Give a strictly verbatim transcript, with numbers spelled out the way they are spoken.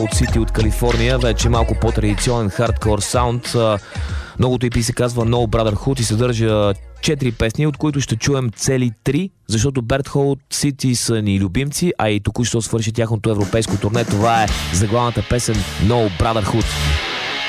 от Сити от Калифорния, вече малко по-традиционен хардкор саунд. Новото и пи се казва No Brotherhood и съдържа четири песни, от които ще чуем цели три, защото Берт Хол от Сити са ни любимци, а и току-що свърши тяхното европейско турне. Това е заглавната песен No Brotherhood.